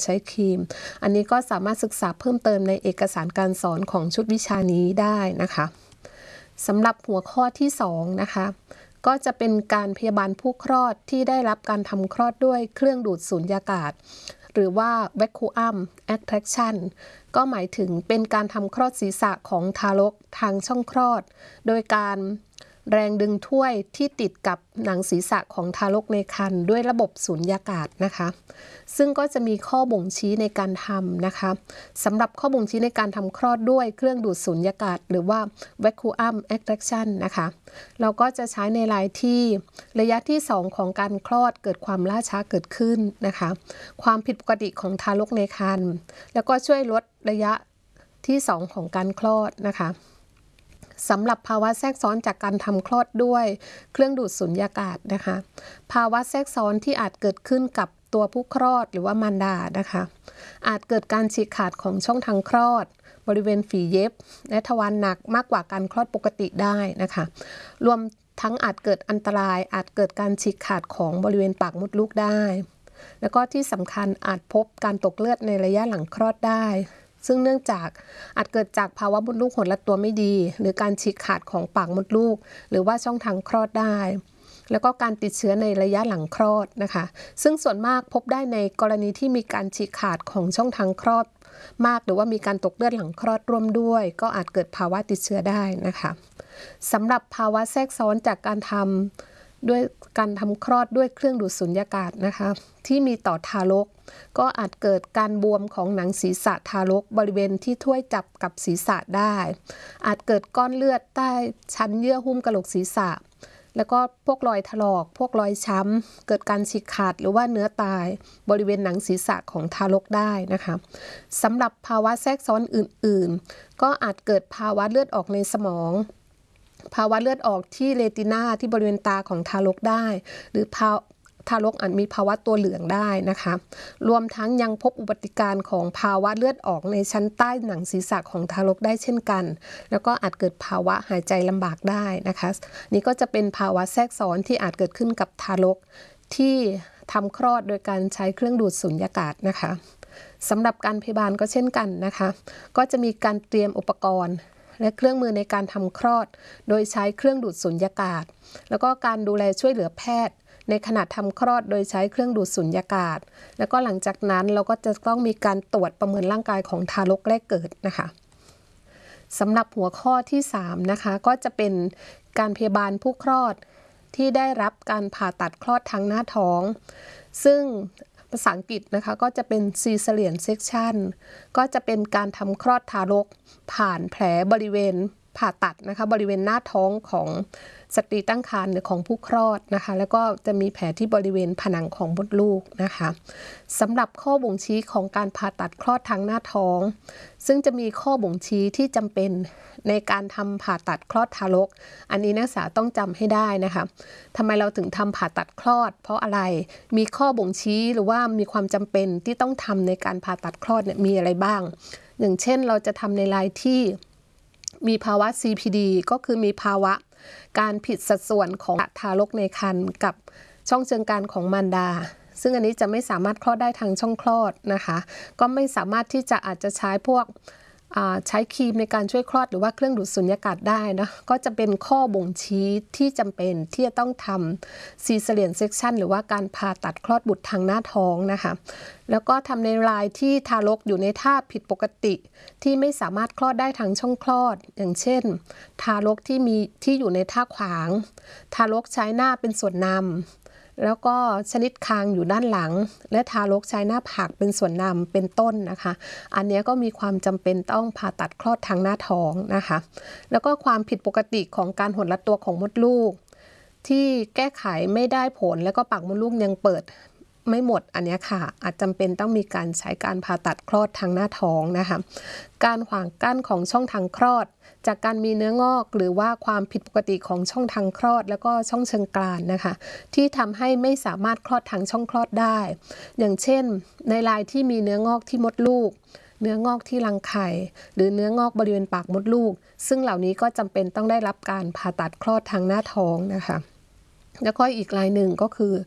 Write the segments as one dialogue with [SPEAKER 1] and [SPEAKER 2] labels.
[SPEAKER 1] ใช้ครีมอันนี้ก็สามารถศึกษาเพิ่มเติมในเอกสารการสอนของชุดวิชานี้ได้นะคะสำหรับหัวข้อที่2นะคะก็จะเป็นการพยาบาลผู้คลอดที่ได้รับการทำคลอดด้วยเครื่องดูดสูญญากาศหรือว่า vacuum extraction ก็หมายถึงเป็นการทำคลอดศีรษะของทารกทางช่องคลอดโดยการแรงดึงถ้วยที่ติดกับหนังศีรษะของทารกในครรภ์ด้วยระบบสูญญากาศนะคะซึ่งก็จะมีข้อบ่งชี้ในการทำนะคะสำหรับข้อบ่งชี้ในการทำคลอดด้วยเครื่องดูดสูญญากาศหรือว่า vacuum extraction นะคะเราก็จะใช้ในรายที่ระยะที่2ของการคลอดเกิดความล่าช้าเกิดขึ้นนะคะความผิดปกติของทารกในครรภ์แล้วก็ช่วยลดระยะที่2ของการคลอดนะคะสำหรับภาวะแทรกซ้อนจากการทำคลอดด้วยเครื่องดูดสูญญากาศนะคะภาวะแทรกซ้อนที่อาจเกิดขึ้นกับตัวผู้คลอดหรือว่ามารดานะคะอาจเกิดการฉีกขาดของช่องทางคลอดบริเวณฝีเย็บและทวารหนักมากกว่าการคลอดปกติได้นะคะรวมทั้งอาจเกิดอันตรายอาจเกิดการฉีกขาดของบริเวณปากมดลูกได้แล้วก็ที่สำคัญอาจพบการตกเลือดในระยะหลังคลอดได้ซึ่งเนื่องจากอาจเกิดจากภาวะมดลูกหดและตัวไม่ดีหรือการฉีกขาดของปากมดลูกหรือว่าช่องทางคลอดได้แล้วก็การติดเชื้อในระยะหลังคลอดนะคะซึ่งส่วนมากพบได้ในกรณีที่มีการฉีกขาดของช่องทางคลอดมากหรือว่ามีการตกเลือดหลังคลอดร่วมด้วยก็อาจเกิดภาวะติดเชื้อได้นะคะสำหรับภาวะแทรกซ้อนจากการทำคลอดด้วยเครื่องดูดสูญญากาศนะคะที่มีต่อทารกก็อาจเกิดการบวมของหนังศีรษะทารกบริเวณที่ถ้วยจับกับศีรษะได้อาจเกิดก้อนเลือดใต้ชั้นเยื่อหุ้มกะโหลกศีรษะแล้วก็พวกรอยถลอกพวกรอยช้ำเกิดการฉีกขาดหรือว่าเนื้อตายบริเวณหนังศีรษะของทารกได้นะคะสำหรับภาวะแทรกซ้อนอื่นๆก็อาจเกิดภาวะเลือดออกในสมองภาวะเลือดออกที่เรตินาที่บริเวณตาของทารกได้หรือทารกอาจมีภาวะตัวเหลืองได้นะคะรวมทั้งยังพบอุบัติการของภาวะเลือดออกในชั้นใต้หนังศีรษะของทารกได้เช่นกันแล้วก็อาจเกิดภาวะหายใจลำบากได้นะคะนี่ก็จะเป็นภาวะแทรกซ้อนที่อาจเกิดขึ้นกับทารกที่ทำคลอดโดยการใช้เครื่องดูดสูญญากาศนะคะสำหรับการพยาบาลก็เช่นกันนะคะก็จะมีการเตรียมอุปกรณ์และเครื่องมือในการทำคลอดโดยใช้เครื่องดูดสูญญากาศแล้วก็การดูแลช่วยเหลือแพทย์ในขณะทำคลอดโดยใช้เครื่องดูดสูญญากาศแล้วก็หลังจากนั้นเราก็จะต้องมีการตรวจประเมินร่างกายของทารกแรกเกิดนะคะสำหรับหัวข้อที่3นะคะก็จะเป็นการพยาบาลผู้คลอดที่ได้รับการผ่าตัดคลอดทางหน้าท้องซึ่งภาษาอังกฤษนะคะก็จะเป็น cesarean section ก็จะเป็นการทำคลอดทารกผ่านแผลบริเวณผ่าตัดนะคะบริเวณหน้าท้องของสตรีตั้งครรภ์หรือของผู้คลอดนะคะแล้วก็จะมีแผลที่บริเวณผนังของมดลูกนะคะสำหรับข้อบ่งชี้ของการผ่าตัดคลอดทางหน้าท้องซึ่งจะมีข้อบ่งชี้ที่จำเป็นในการทำผ่าตัดคลอดทารกอันนี้นักศึกษาต้องจำให้ได้นะคะทำไมเราถึงทำผ่าตัดคลอดเพราะอะไรมีข้อบ่งชี้หรือว่ามีความจำเป็นที่ต้องทำในการผ่าตัดคลอดเนี่ยมีอะไรบ้างอย่างเช่นเราจะทำในรายที่มีภาวะ CPD ก็คือมีภาวะการผิดสัดส่วนของทารกในครรภ์กับช่องเชิงกรานของมารดาซึ่งอันนี้จะไม่สามารถคลอดได้ทางช่องคลอดนะคะก็ไม่สามารถที่จะอาจจะใช้พวกใช้ครีมในการช่วยคลอดหรือว่าเครื่องดูดสูญญากาศได้นะก็จะเป็นข้อบ่งชี้ที่จำเป็นที่จะต้องทำ cesarean section หรือว่าการผ่าตัดคลอดบุตรทางหน้าท้องนะคะแล้วก็ทำในรายที่ทารกอยู่ในท่าผิดปกติที่ไม่สามารถคลอดได้ทางช่องคลอดอย่างเช่นทารกที่อยู่ในท่าขวางทารกใช้หน้าเป็นส่วนนำแล้วก็ชนิดคางอยู่ด้านหลังและทารกใช้หน้าผากเป็นส่วนนำเป็นต้นนะคะอันนี้ก็มีความจำเป็นต้องผ่าตัดคลอดทางหน้าท้องนะคะแล้วก็ความผิดปกติของการหดลัดตัวของมดลูกที่แก้ไขไม่ได้ผลแล้วก็ปากมดลูกยังเปิดไม่หมดอันนี้ค่ะอาจจำเป็นต้องมีการใช้การผ่าตัดคลอดทางหน้าท้องนะคะการขวางกั้นของช่องทางคลอดจากการมีเนื้องอกหรือว่าความผิดปกติของช่องทางคลอดแล้วก็ช่องเชิงกรานนะคะที่ทำให้ไม่สามารถคลอดทางช่องคลอดได้อย่างเช่นในรายที่มีเนื้องอกที่มดลูกเนื้องอกที่รังไข่หรือเนื้องอกบริเวณปากมดลูกซึ่งเหล่านี้ก็จำเป็นต้องได้รับการผ่าตัดคลอดทางหน้าท้องนะคะแล้วก็อีกรายหนึ่งก็คือ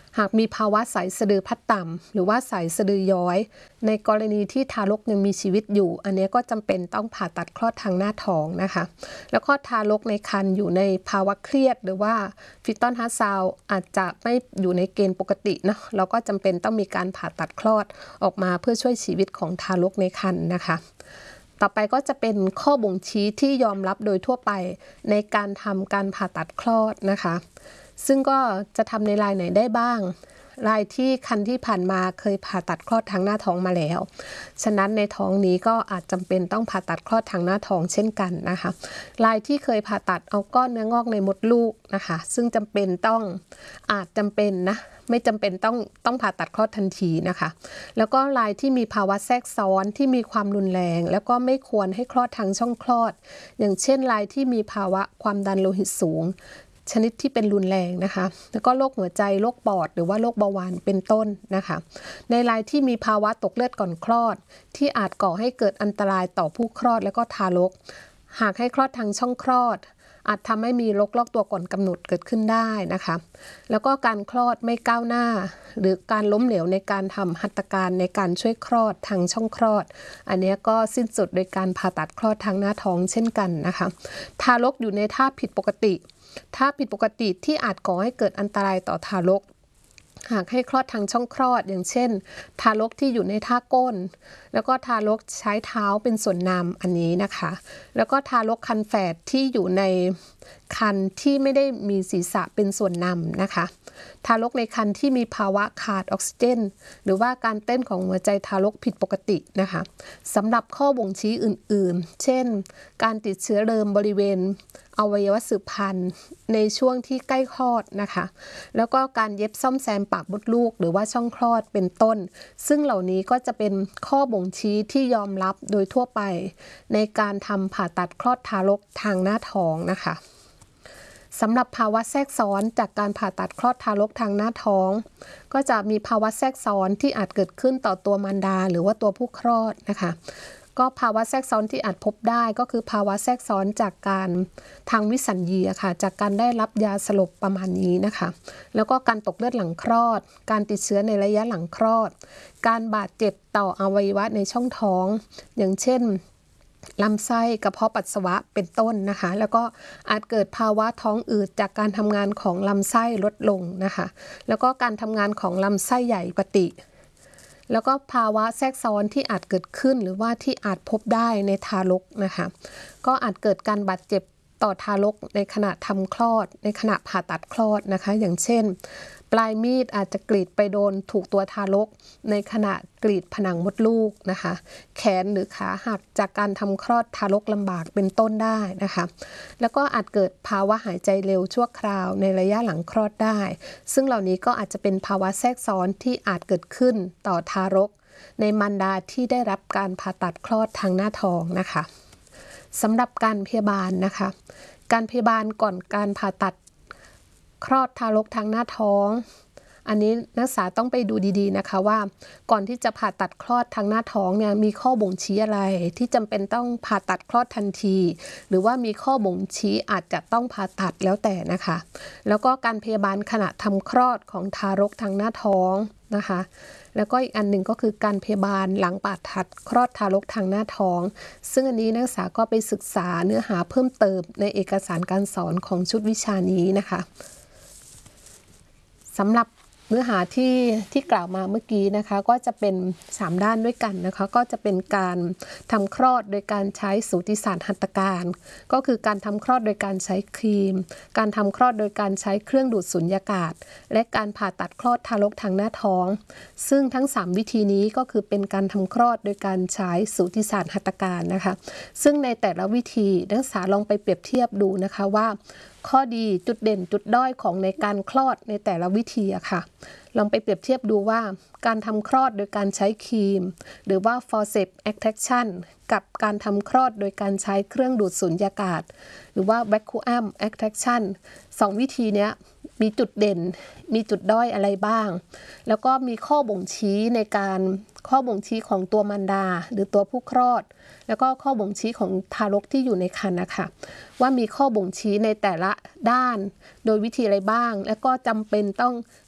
[SPEAKER 1] หากมีภาวะสายสะดือพัดต่ำหรือว่าสายสะดือย้อยในกรณีที่ทารกยังมีชีวิตอยู่อันนี้ก็จำเป็นต้องผ่าตัดคลอดทางหน้าท้องนะคะแล้วก็ทารกในครรภ์อยู่ในภาวะเครียดหรือว่าฟีตอลฮาร์ทซาวด์อาจจะไม่อยู่ในเกณฑ์ปกติเนาะเราก็จำเป็นต้องมีการผ่าตัดคลอดออกมาเพื่อช่วยชีวิตของทารกในครรภ์นะคะต่อไปก็จะเป็นข้อบ่งชี้ที่ยอมรับโดยทั่วไปในการทำการผ่าตัดคลอดนะคะซึ่งก็จะทำในรายไหนได้บ้างรายที่ครรภ์ที่ผ่านมาเคยผ่าตัดคลอดทางหน้าท้องมาแล้วฉะนั้นในท้องนี้ก็อาจจำเป็นต้องผ่าตัดคลอดทางหน้าท้องเช่นกันนะคะรายที่เคยผ่าตัดเอาก้อนเนื้องอกในมดลูกนะคะซึ่งจำเป็นต้องอาจจำเป็นนะไม่จำเป็นต้องผ่าตัดคลอดทันทีนะคะแล้วก็รายที่มีภาวะแทรกซ้อนที่มีความรุนแรงแล้วก็ไม่ควรให้คลอดทางช่องคลอดอย่างเช่นรายที่มีภาวะความดันโลหิตสูงชนิดที่เป็นรุนแรงนะคะแล้วก็โรคหัวใจโรคปอดหรือว่าโรคเบาหวานเป็นต้นนะคะในรายที่มีภาวะตกเลือดก่อนคลอดที่อาจก่อให้เกิดอันตรายต่อผู้คลอดและก็ทารกหากให้คลอดทางช่องคลอดอาจทำให้มีโรคลอกตัวก่อนกำหนดเกิดขึ้นได้นะคะแล้วก็การคลอดไม่ก้าวหน้าหรือการล้มเหลวในการทำหัตถการในการช่วยคลอดทางช่องคลอดอันนี้ก็สิ้นสุดโดยการผ่าตัดคลอดทางหน้าท้องเช่นกันนะคะทารกอยู่ในท่าผิดปกติถ้าผิดปกติที่อาจก่อให้เกิดอันตรายต่อทารกหากให้คลอดทางช่องคลอดอย่างเช่นทารกที่อยู่ในท่าก้นแล้วก็ทารกใช้เท้าเป็นส่วนนำอันนี้นะคะแล้วก็ทารกครรภ์แฝดที่อยู่ในครรภ์ที่ไม่ได้มีศีรษะเป็นส่วนนำนะคะทารกในครรภ์ที่มีภาวะขาดออกซิเจนหรือว่าการเต้นของหัวใจทารกผิดปกตินะคะสำหรับข้อบ่งชี้อื่นๆเช่นการติดเชื้อเริมบริเวณอวัยวะสืบพันธุ์ในช่วงที่ใกล้คลอดนะคะแล้วก็การเย็บซ่อมแซมปากมดลูกหรือว่าช่องคลอดเป็นต้นซึ่งเหล่านี้ก็จะเป็นข้อบ่งชี้ที่ยอมรับโดยทั่วไปในการทำผ่าตัดคลอดทารกทางหน้าท้องนะคะสำหรับภาวะแทรกซ้อนจากการผ่าตัดคลอดทารกทางหน้าท้องก็จะมีภาวะแทรกซ้อนที่อาจเกิดขึ้นต่อตัวมารดาหรือว่าตัวผู้คลอดนะคะก็ภาวะแทรกซ้อนที่อาจพบได้ก็คือภาวะแทรกซ้อนจากการทางวิสัญญีค่ะจากการได้รับยาสลบประมาณนี้นะคะแล้วก็การตกเลือดหลังคลอดการติดเชื้อในระยะหลังคลอดการบาดเจ็บต่ออวัยวะในช่องท้องอย่างเช่นลำไส้กระเพาะปัสสาวะเป็นต้นนะคะแล้วก็อาจเกิดภาวะท้องอืดจากการทำงานของลำไส้ลดลงนะคะแล้วก็การทำงานของลำไส้ใหญ่ปกติแล้วก็ภาวะแทรกซ้อนที่อาจเกิดขึ้นหรือว่าที่อาจพบได้ในทารกนะคะก็อาจเกิดการบาดเจ็บต่อทารกในขณะทำคลอดในขณะผ่าตัดคลอดนะคะอย่างเช่นปลายมีดอาจจะกรีดไปโดนถูกตัวทารกในขณะกรีดผนังมดลูกนะคะแขนหรือขาหักจากการทำคลอดทารกลำบากเป็นต้นได้นะคะแล้วก็อาจเกิดภาวะหายใจเร็วชั่วคราวในระยะหลังคลอดได้ซึ่งเหล่านี้ก็อาจจะเป็นภาวะแทรกซ้อนที่อาจเกิดขึ้นต่อทารกในมารดาที่ได้รับการผ่าตัดคลอดทางหน้าท้องนะคะสำหรับการพยาบาลนะคะการพยาบาลก่อนการผ่าตัดคลอดทารกทางหน้าท้องอันนี้นักศึกษาต้องไปดูดีๆนะคะว่าก่อนที่จะผ่าตัดคลอดทางหน้าท้องเนี่ยมีข้อบ่งชี้อะไรที่จำเป็นต้องผ่าตัดคลอดทันทีหรือว่ามีข้อบ่งชี้อาจจะต้องผ่าตัดแล้วแต่นะคะแล้วก็การพยาบาลขณะทำคลอดของทารกทางหน้าท้องนะคะแล้วก็อีกอันหนึ่งก็คือการพยาบาลหลังผ่าตัดคลอดทารกทางหน้าท้องซึ่งอันนี้นักศึกษาก็ไปศึกษาเนื้อหาเพิ่มเติมในเอกสารการสอนของชุดวิชานี้นะคะสำหรับเนื้อหาที่กล่าวมาเมื่อกี้นะคะก็จะเป็น3ด้านด้วยกันนะคะก็จะเป็นการทำคลอดโดยการใช้สูติศาสตร์หัตถการก็คือการทำคลอดโดยการใช้ครีมการทำคลอดโดยการใช้เครื่องดูดสุญญากาศและการผ่าตัดคลอดทารกทางหน้าท้องซึ่งทั้ง3วิธีนี้ก็คือเป็นการทำคลอดโดยการใช้สูติศาสตร์หัตถการนะคะซึ่งในแต่ละวิธีนักศึกษาลองไปเปรียบเทียบดูนะคะว่าข้อดีจุดเด่นจุดด้อยของในการคลอดในแต่ละวิธีอะค่ะลองไปเปรียบเทียบดูว่าการทำคลอดโดยการใช้ครีมหรือว่า forceps extraction กับการทำคลอดโดยการใช้เครื่องดูดสุญญากาศหรือว่า vacuum extraction 2 วิธีนี้มีจุดเด่นมีจุดด้อยอะไรบ้างแล้วก็มีข้อบ่งชี้ในการข้อบ่งชี้ของตัวมารดาหรือตัวผู้คลอดแล้วก็ข้อบ่งชี้ของทารกที่อยู่ในครรภ์นะคะว่ามีข้อบ่งชี้ในแต่ละด้านโดยวิธีอะไรบ้างแล้วก็จำเป็นต้อง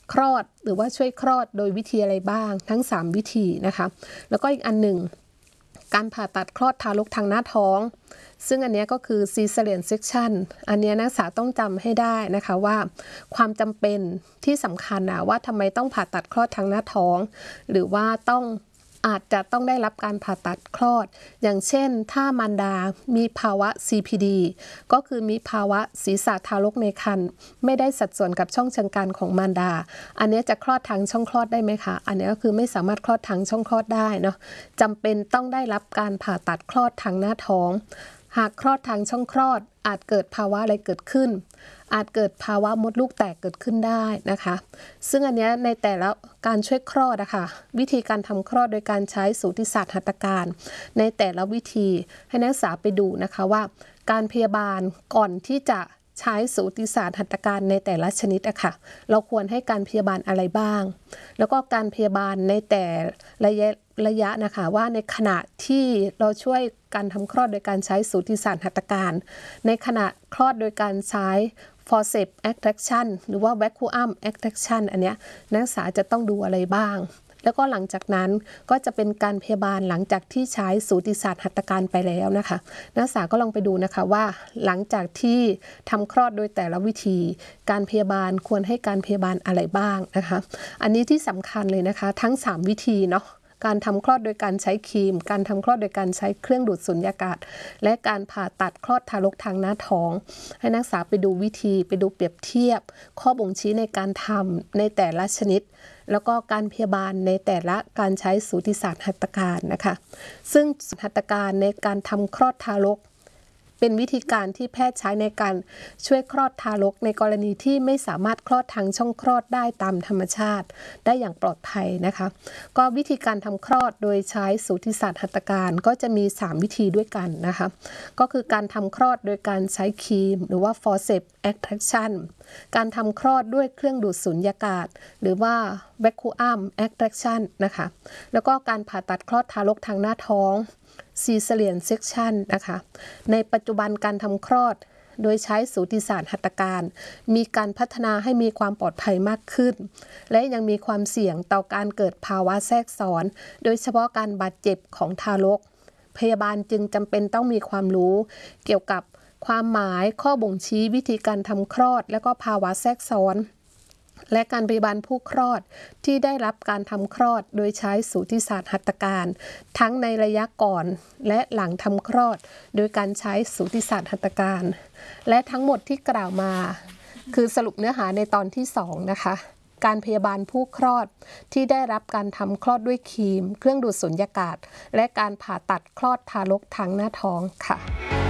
[SPEAKER 1] คลอดหรือว่าช่วยคลอดโดยวิธีอะไรบ้างทั้ง3วิธีนะคะแล้วก็อีกอันหนึ่งการผ่าตัดคลอดทารกทางหน้าท้องซึ่งอันนี้ก็คือ cesarean section อันนี้นักศึกษาต้องจำให้ได้นะคะว่าความจำเป็นที่สำคัญนะว่าทำไมต้องผ่าตัดคลอดทางหน้าท้องหรือว่าอาจจะต้องได้รับการผ่าตัดคลอดอย่างเช่นถ้ามารดามีภาวะ CPD ก็คือมีภาวะศีรษะทารกในครรภ์ไม่ได้สัดส่วนกับช่องเชิงกรานของมารดาอันนี้จะคลอดทางช่องคลอดได้ไหมคะอันนี้ก็คือไม่สามารถคลอดทางช่องคลอดได้เนาะจำเป็นต้องได้รับการผ่าตัดคลอดทางหน้าท้องหากคลอดทางช่องคลอดอาจเกิดภาวะอะไรเกิดขึ้นอาจเกิดภาวะมดลูกแตกเกิดขึ้นได้นะคะซึ่งอันนี้ในแต่ละการช่วยคลอดนะคะวิธีการทำคลอดโดยการใช้สูติศาสตร์หัตถการในแต่ละวิธีให้นักศึกษาไปดูนะคะว่าการพยาบาลก่อนที่จะใช้สูติศาสตร์หัตถการในแต่ละชนิดอะค่ะเราควรให้การพยาบาลอะไรบ้างแล้วก็การพยาบาลในแต่ระยะนะคะว่าในขณะที่เราช่วยการทำคลอดโดยการใช้สูติศาสตร์หัตถการในขณะคลอดโดยการใช้ forceps extraction หรือว่า vacuum extraction อันเนี้ยนักศึกษาจะต้องดูอะไรบ้างแล้วก็หลังจากนั้นก็จะเป็นการพยาบาลหลังจากที่ใช้สูติศาสตร์หัตถการไปแล้วนะคะนักศึกษาก็ลองไปดูนะคะว่าหลังจากที่ทำคลอดโดยแต่ละวิธีการพยาบาลควรให้การพยาบาลอะไรบ้างนะคะอันนี้ที่สำคัญเลยนะคะทั้ง3วิธีเนาะการทำคลอดโดยการใช้ครีมการทำคลอดโดยการใช้เครื่องดูดสุญญากาศและการผ่าตัดคลอดทารกทางหน้าท้องให้นักศึกษาไปดูวิธีไปดูเปรียบเทียบข้อบ่งชี้ในการทำในแต่ละชนิดแล้วก็การพยาบาลในแต่ละการใช้สูติศาสตร์หัตถการนะคะซึ่งหัตถการในการทำคลอดทารกเป็นวิธีการที่แพทย์ใช้ในการช่วยคลอดทารกในกรณีที่ไม่สามารถคลอดทางช่องคลอดได้ตามธรรมชาติได้อย่างปลอดภัยนะคะก็วิธีการทำคลอดโดยใช้สูติศาสตร์หัตถการก็จะมี3วิธีด้วยกันนะคะก็คือการทำคลอดโดยการใช้ครีมหรือว่า forceps extraction การทำคลอดด้วยเครื่องดูดสุญญากาศหรือว่า vacuum extraction นะคะแล้วก็การผ่าตัดคลอดทารกทางหน้าท้องcesarean section นะคะในปัจจุบันการทำคลอดโดยใช้สูติศาสตร์หัตถการมีการพัฒนาให้มีความปลอดภัยมากขึ้นและยังมีความเสี่ยงต่อการเกิดภาวะแทรกซ้อนโดยเฉพาะการบาดเจ็บของทารกพยาบาลจึงจำเป็นต้องมีความรู้เกี่ยวกับความหมายข้อบ่งชี้วิธีการทำคลอดและก็ภาวะแทรกซ้อนและการพยาบาลผู้คลอดที่ได้รับการทำคลอดโดยใช้สูติศาสตร์หัตถการทั้งในระยะก่อนและหลังทำคลอดโดยการใช้สูติศาสตร์หัตถการและทั้งหมดที่กล่าวมาคือสรุปเนื้อหาในตอนที่2นะคะการพยาบาลผู้คลอดที่ได้รับการทำคลอดด้วยครีมเครื่องดูดสุญญากาศและการผ่าตัดคลอดทารกทางหน้าท้องค่ะ